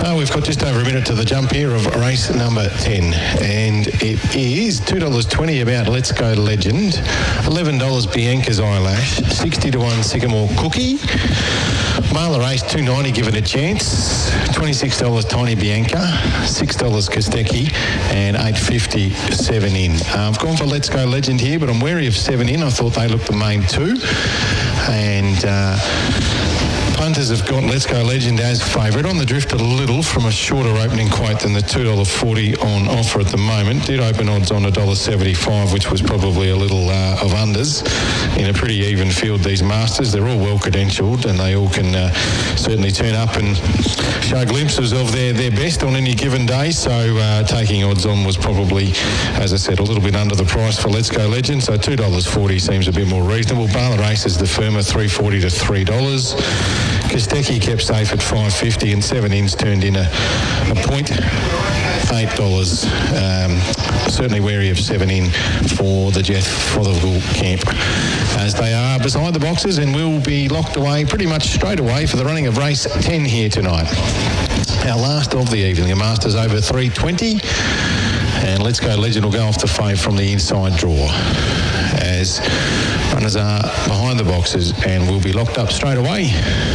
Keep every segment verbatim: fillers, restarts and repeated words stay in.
Oh, we've got just over a minute to the jump here of race number ten, and it is two dollars twenty about Let's Go Legend, eleven dollars Bianca's Eyelash, sixty to one Sycamore Cookie, Marla Race two ninety Given a Chance, twenty-six dollars Tiny Bianca, six dollars Kostecki, and eight fifty seven in. Uh, I've gone for Let's Go Legend here, but I'm wary of seven in. I thought they looked the main two, and uh, punters have got Let's Go Legend as favourite. On the drift a little from a shorter opening quote than the two dollars forty on offer at the moment. Did open odds on one dollar seventy-five, which was probably a little uh, of unders in a pretty even field, these Masters. They're all well credentialed, and they all can uh, certainly turn up and show glimpses of their, their best on any given day. So uh, taking odds on was probably, as I said, a little bit under the price for Let's Go Legend. So two dollars forty seems a bit more reasonable. Bala Race is the firmer, three dollars forty to three dollars. Kostecki kept safe at five dollars fifty, and seven ins turned in a, a point, eight dollars. Um, certainly wary of seven in for the Jeff Fothergill camp, as they are beside the boxes and will be locked away pretty much straight away for the running of race ten here tonight. Our last of the evening, a Masters over three twenty, and Let's Go Legend will go off the fave from the inside draw, as runners are behind the boxes and will be locked up straight away.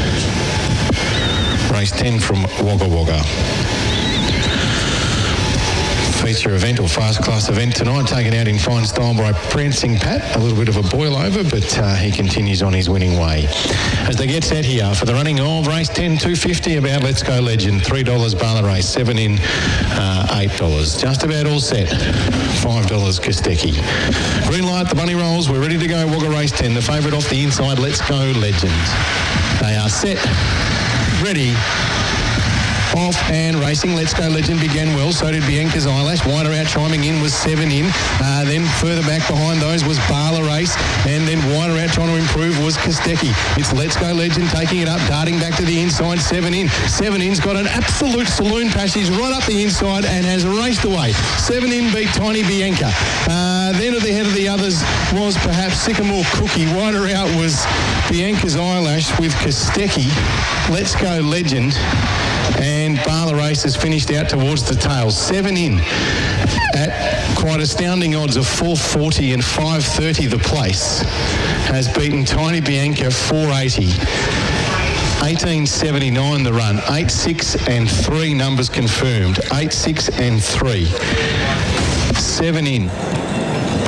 Race ten from Wagga Wagga. Feature event or fast class event tonight, taken out in fine style by Prancing Pat. A little bit of a boil over, but uh, he continues on his winning way. As they get set here for the running of race ten, two fifty about Let's Go Legend, three dollars Bala Race, seven in, uh, eight dollars. Just about all set, five dollars Kostecki. Green light, the bunny rolls, we're ready to go. Wagga Race ten, the favourite off the inside, Let's Go Legend. They are set, ready, off and racing. Let's Go Legend began well, so did Bianca's Eyelash. Wider out chiming in was seven in. Uh, then further back behind those was Bala Race, and then wider out trying to improve was Kostecki. It's Let's Go Legend taking it up, darting back to the inside, seven in. Seven in's got an absolute saloon passage right up the inside and has raced away. Seven in beat Tiny Bianca. Uh, then at the head of the others was perhaps Sycamore Cookie. Wider out was Bianca's Eyelash with Kostecki, Let's Go Legend, and Bala Race has finished out towards the tail. Seven in at quite astounding odds of four forty and five thirty the place, has beaten Tiny Bianca four eighty. eighteen seventy-nine the run. eight, six and three numbers confirmed. eight, six and three. Seven in.